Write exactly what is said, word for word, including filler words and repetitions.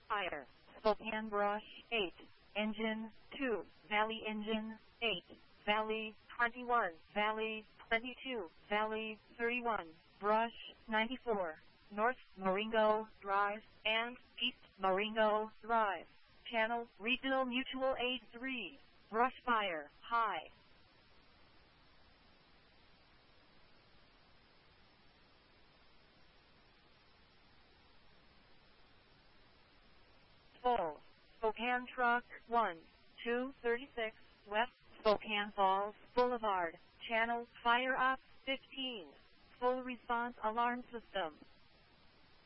Fire. Spokane Brush, eight. Engine, two. Valley Engine, eight. Valley, twenty-one. Valley, twenty-two. Valley, thirty-one. Brush, ninety-four. North Moringo Drive and East Moringo Drive. Channel, Regional Mutual Aid three. Brush fire, high. Full. Spokane Truck, one. two thirty-six, West Spokane Falls Boulevard. Channel, fire up, fifteen. Full response alarm system.